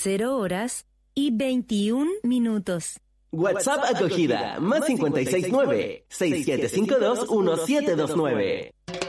0 horas y 21 minutos. WhatsApp acogida, más 569-6752-1729.